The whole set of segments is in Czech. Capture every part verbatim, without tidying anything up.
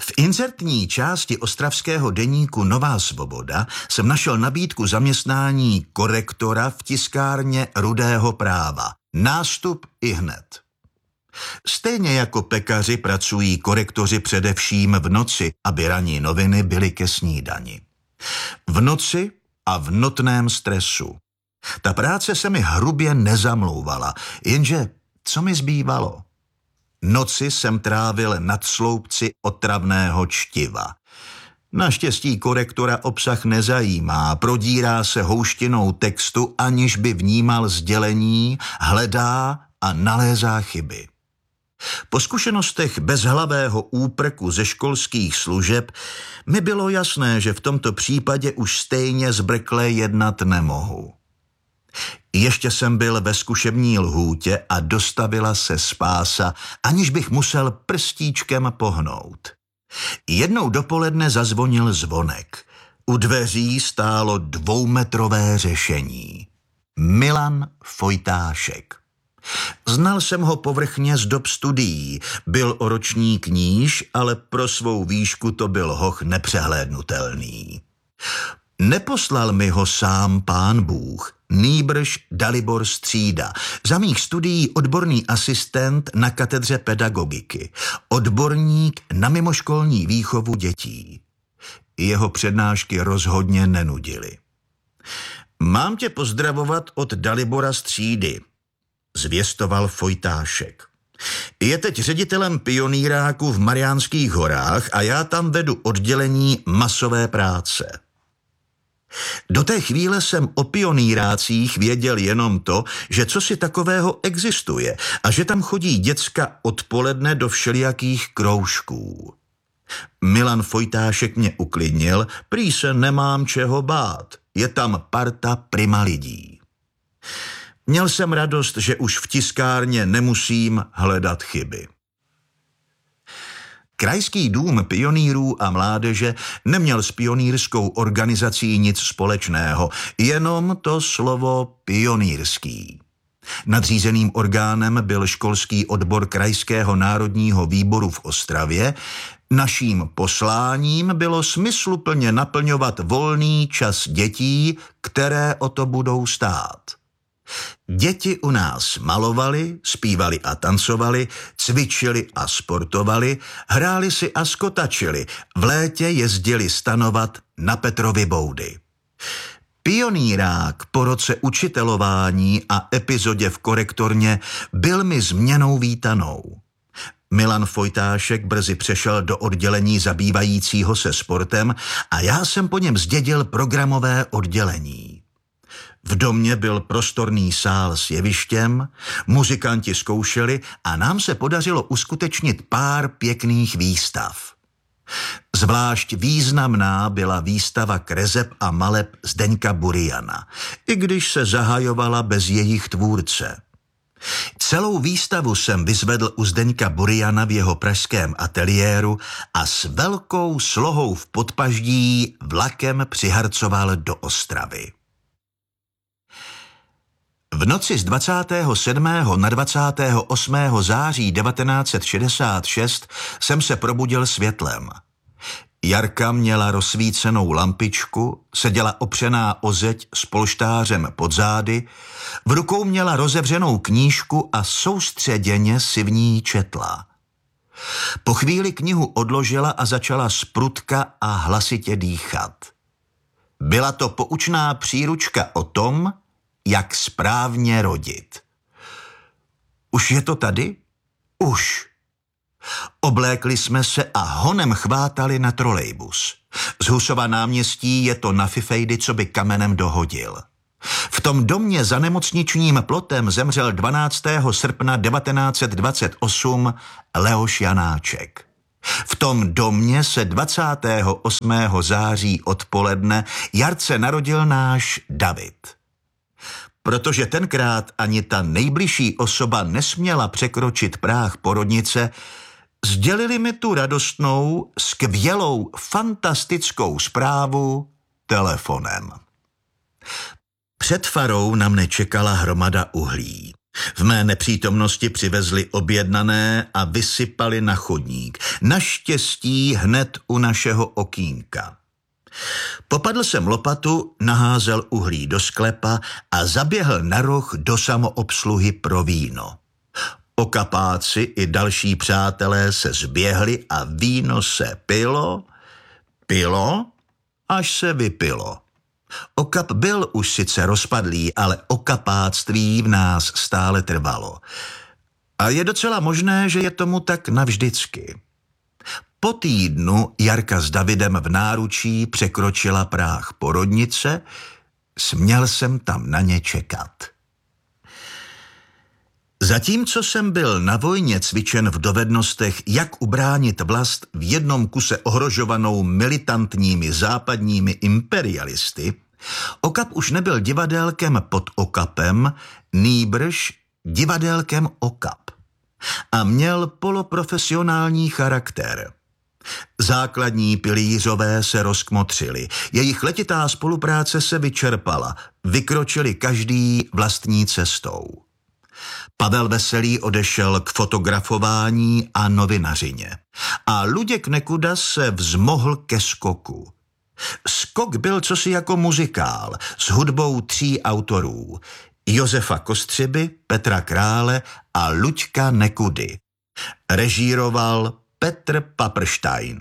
V inzertní části ostravského deníku Nová svoboda jsem našel nabídku zaměstnání korektora v tiskárně Rudého práva. Nástup ihned. Stejně jako pekaři pracují korektoři především v noci, aby ranní noviny byly ke snídani. V noci a v notném stresu. Ta práce se mi hrubě nezamlouvala, jenže co mi zbývalo? Noci jsem trávil nad sloupci otravného čtiva. Naštěstí korektora obsah nezajímá, prodírá se houštinou textu, aniž by vnímal sdělení, hledá a nalézá chyby. Po zkušenostech bezhlavého úprku ze školských služeb mi bylo jasné, že v tomto případě už stejně zbrkle jednat nemohu. Ještě jsem byl ve zkušební lhůtě a dostavila se spása, aniž bych musel prstíčkem pohnout. Jednou dopoledne zazvonil zvonek. U dveří stálo dvoumetrové řešení. Milan Fojtášek. Znal jsem ho povrchně z dob studií, byl o ročník níž, ale pro svou výšku to byl hoch nepřehlédnutelný. Neposlal mi ho sám pán Bůh, nýbrž Dalibor Střída, za mých studií odborný asistent na katedře pedagogiky, odborník na mimoškolní výchovu dětí. Jeho přednášky rozhodně nenudily. Mám tě pozdravovat od Dalibora Střídy, zvěstoval Fojtášek. Je teď ředitelem pionýráku v Mariánských horách a já tam vedu oddělení masové práce. Do té chvíle jsem o pionýrácích věděl jenom to, že cosi takového existuje a že tam chodí děcka odpoledne do všelijakých kroužků. Milan Fojtášek mě uklidnil, prý se nemám čeho bát, je tam parta prima lidí. Měl jsem radost, že už v tiskárně nemusím hledat chyby. Krajský dům pionýrů a mládeže neměl s pionýrskou organizací nic společného, jenom to slovo pionýrský. Nadřízeným orgánem byl školský odbor Krajského národního výboru v Ostravě. Naším posláním bylo smysluplně naplňovat volný čas dětí, které o to budou stát. Děti u nás malovali, zpívali a tancovali, cvičili a sportovali, hráli si a skotačili, v létě jezdili stanovat na Petrovy boudy. Pionýrák po roce učitelování a epizodě v korektorně byl mi změnou vítanou. Milan Fojtášek brzy přešel do oddělení zabývajícího se sportem a já jsem po něm zdědil programové oddělení. V domě byl prostorný sál s jevištěm, muzikanti zkoušeli a nám se podařilo uskutečnit pár pěkných výstav. Zvlášť významná byla výstava kreseb a maleb Zdeňka Buriana, i když se zahajovala bez jejich tvůrce. Celou výstavu jsem vyzvedl u Zdeňka Buriana v jeho pražském ateliéru a s velkou slohou v podpaždí vlakem přiharcoval do Ostravy. V noci z dvacátého sedmého na dvacátého osmého září devatenáct set šedesát šest jsem se probudil světlem. Jarka měla rozsvícenou lampičku, seděla opřená o zeď s polštářem pod zády, v rukou měla rozevřenou knížku a soustředěně si v ní četla. Po chvíli knihu odložila a začala sprutka a hlasitě dýchat. Byla to poučná příručka o tom, jak správně rodit. Už je to tady? Už. Oblékli jsme se a honem chvátali na trolejbus. Z Husova náměstí je to na fifejdy, co by kamenem dohodil. V tom domě za nemocničním plotem zemřel dvanáctého srpna devatenáct set dvacet osm Leoš Janáček. V tom domě se dvacátého osmého září odpoledne Jarce narodil náš David. Protože tenkrát ani ta nejbližší osoba nesměla překročit práh porodnice, sdělili mi tu radostnou, skvělou, fantastickou zprávu telefonem. Před farou na mne čekala hromada uhlí. V mé nepřítomnosti přivezli objednané a vysypali na chodník. Naštěstí hned u našeho okýnka. Popadl jsem lopatu, naházel uhlí do sklepa a zaběhl na roh do samoobsluhy pro víno. Okapáci i další přátelé se zběhli a víno se pilo, pilo, až se vypilo. Okap byl už sice rozpadlý, ale okapáctví v nás stále trvalo. A je docela možné, že je tomu tak navždycky. Po týdnu Jarka s Davidem v náručí překročila práh porodnice, směl jsem tam na ně čekat. Zatímco jsem byl na vojně cvičen v dovednostech, jak ubránit vlast v jednom kuse ohrožovanou militantními západními imperialisty, Okap už nebyl divadélkem pod Okapem, nýbrž divadélkem Okap. A měl poloprofesionální charakter. Základní pilířové se rozkmotřili, jejich letitá spolupráce se vyčerpala, vykročili každý vlastní cestou. Pavel Veselý odešel k fotografování a novinařině a Luděk Nekuda se vzmohl ke skoku. Skok byl cosi jako muzikál s hudbou tří autorů, Josefa Kostřiby, Petra Krále a Luďka Nekudy. Režíroval Petr Paprštajn.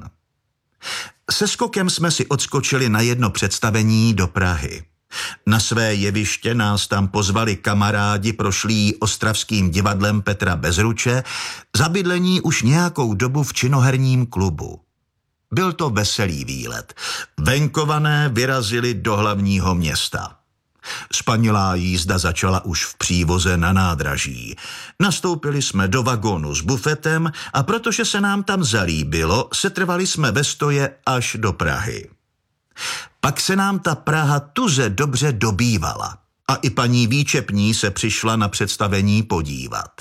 Se skokem jsme si odskočili na jedno představení do Prahy. Na své jeviště nás tam pozvali kamarádi prošlí ostravským divadlem Petra Bezruče, za bydlení už nějakou dobu v činoherním klubu. Byl to veselý výlet. Venkované vyrazili do hlavního města. Spanilá jízda začala už v přívoze na nádraží. Nastoupili jsme do vagónu s bufetem a protože se nám tam zalíbilo, setrvali jsme ve stoje až do Prahy. Pak se nám ta Praha tuze dobře dobývala a i paní Výčepní se přišla na představení podívat.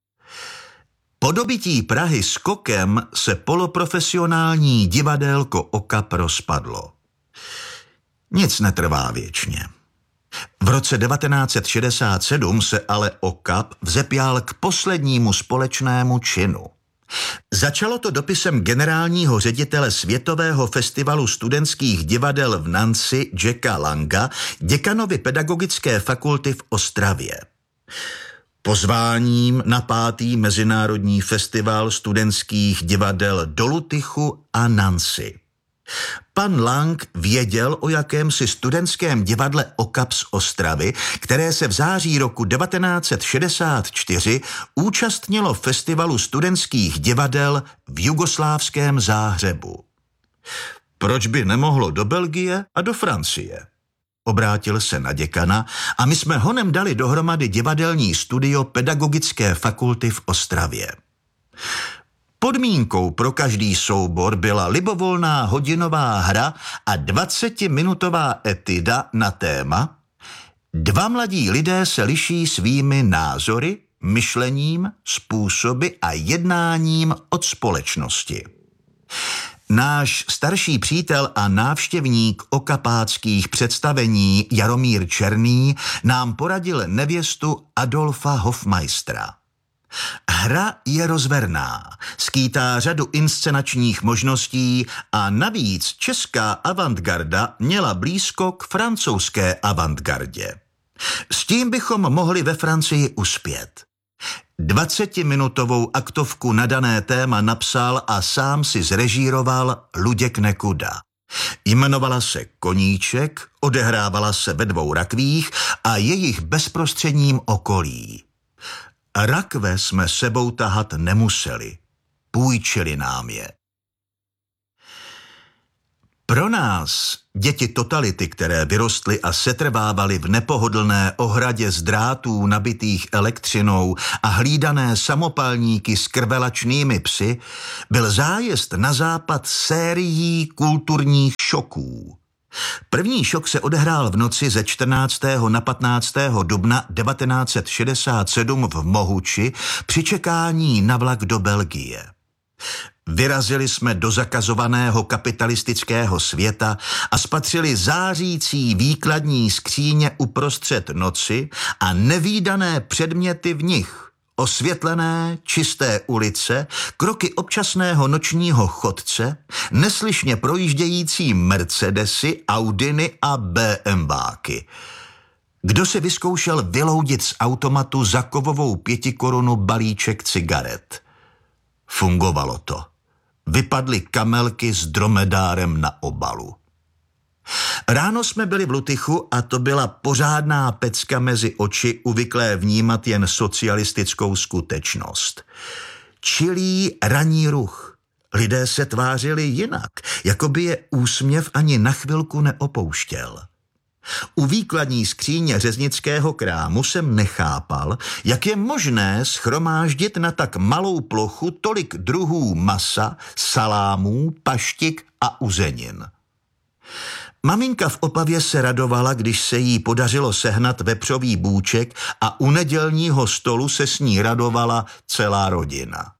Po dobytí Prahy skokem se poloprofesionální divadélko Okap rozpadlo. Nic netrvá věčně. V roce devatenáct set šedesát sedm se ale Okap vzepěl k poslednímu společnému činu. Začalo to dopisem generálního ředitele Světového festivalu studentských divadel v Nancy Jacka Langa děkanovi pedagogické fakulty v Ostravě. Pozváním na pátý mezinárodní festival studentských divadel do Lutychu a Nancy. Pan Lang věděl o jakémsi studentském divadle Okap z Ostravy, které se v září roku devatenáct set šedesát čtyři účastnilo festivalu studentských divadel v jugoslávském Záhřebu. Proč by nemohlo do Belgie a do Francie? Obrátil se na děkana a my jsme honem dali dohromady divadelní studio pedagogické fakulty v Ostravě. Podmínkou pro každý soubor byla libovolná hodinová hra a dvacetiminutová etuda na téma Dva mladí lidé se liší svými názory, myšlením, způsoby a jednáním od společnosti. Náš starší přítel a návštěvník okapáckých představení Jaromír Černý nám poradil nevěstu Adolfa Hofmeistera. Hra je rozverná, skýtá řadu inscenačních možností a navíc česká avantgarda měla blízko k francouzské avantgardě. S tím bychom mohli ve Francii uspět. Dvacetiminutovou aktovku na dané téma napsal a sám si zrežíroval Luděk Nekuda. Jmenovala se Koníček, odehrávala se ve dvou rakvích a jejich bezprostředním okolí. Rakve jsme sebou tahat nemuseli, půjčili nám je. Pro nás, děti totality, které vyrostly a setrvávaly v nepohodlné ohradě z drátů nabitých elektřinou a hlídané samopalníky s krvelačnými psy, byl zájezd na západ sérií kulturních šoků. První šok se odehrál v noci ze čtrnáctého na patnáctého dubna devatenáct set šedesát sedm v Mohuči při čekání na vlak do Belgie. Vyrazili jsme do zakazovaného kapitalistického světa a spatřili zářící výkladní skříně uprostřed noci a nevídané předměty v nich. Osvětlené, čisté ulice, kroky občasného nočního chodce, neslyšně projíždějící Mercedesy, Audiny a BMWáky. Kdo si vyzkoušel vyloudit z automatu za kovovou pětikorunu balíček cigaret? Fungovalo to. Vypadly kamelky s dromedárem na obalu. Ráno jsme byli v Lutychu a to byla pořádná pecka mezi oči, uvyklé vnímat jen socialistickou skutečnost. Čilý ranní ruch. Lidé se tvářili jinak, jako by je úsměv ani na chvilku neopouštěl. U výkladní skříně řeznického krámu jsem nechápal, jak je možné shromáždit na tak malou plochu tolik druhů masa, salámů, paštik a uzenin. Maminka v Opavě se radovala, když se jí podařilo sehnat vepřový bůček a u nedělního stolu se s ní radovala celá rodina.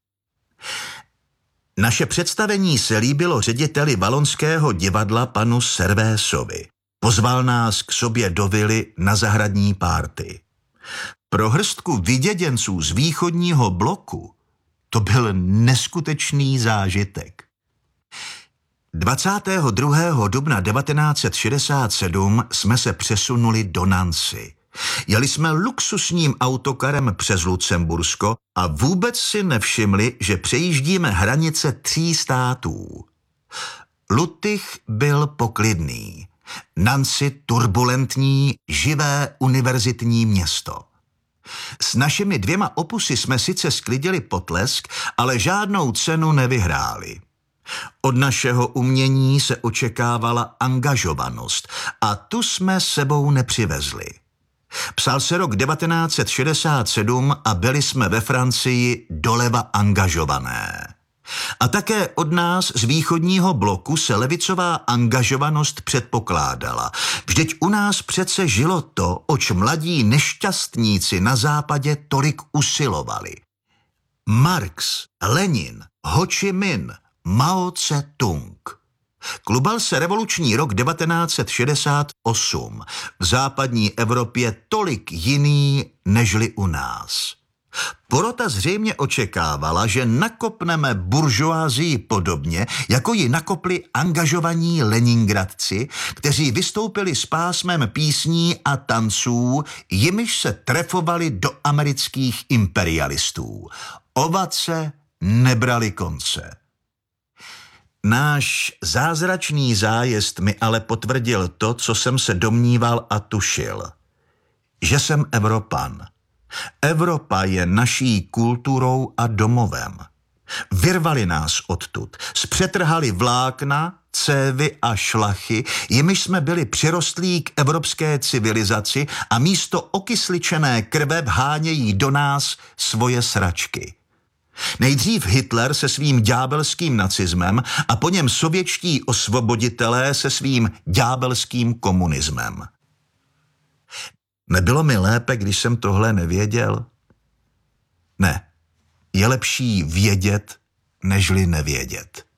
Naše představení se líbilo řediteli valonského divadla panu Servésovi. Pozval nás k sobě do vily na zahradní párty. Pro hrstku vyděděnců z východního bloku to byl neskutečný zážitek. dvacátého druhého dubna devatenáct set šedesát sedm jsme se přesunuli do Nancy. Jeli jsme luxusním autokarem přes Lucembursko a vůbec si nevšimli, že přejíždíme hranice tří států. Lutych byl poklidný. Nancy turbulentní, živé univerzitní město. S našimi dvěma opusy jsme sice sklidili potlesk, ale žádnou cenu nevyhráli. Od našeho umění se očekávala angažovanost a tu jsme sebou nepřivezli. Psal se rok devatenáct set šedesát sedm a byli jsme ve Francii doleva angažované. A také od nás z východního bloku se levicová angažovanost předpokládala. Vždyť u nás přece žilo to, oč mladí nešťastníci na západě tolik usilovali. Marx, Lenin, Ho Chi Minh, Mao Tse-tung. Klubal se revoluční rok devatenáct set šedesát osm. V západní Evropě tolik jiný nežli u nás. Porota zřejmě očekávala, že nakopneme buržoázii podobně, jako ji nakopli angažovaní Leningradci, kteří vystoupili s pásmem písní a tanců, jimiž se trefovali do amerických imperialistů. Ovace nebrali konce. Náš zázračný zájezd mi ale potvrdil to, co jsem se domníval a tušil. Že jsem Evropan. Evropa je naší kulturou a domovem. Vyrvali nás odtud, zpřetrhali vlákna, cévy a šlachy, jimiž jsme byli přirostlí k evropské civilizaci a místo okysličené krve vhánějí do nás svoje sračky. Nejdřív Hitler se svým ďábelským nacismem a po něm sovětští osvoboditelé se svým ďábelským komunismem. Nebylo mi lépe, když jsem tohle nevěděl? Ne, je lepší vědět, nežli nevědět.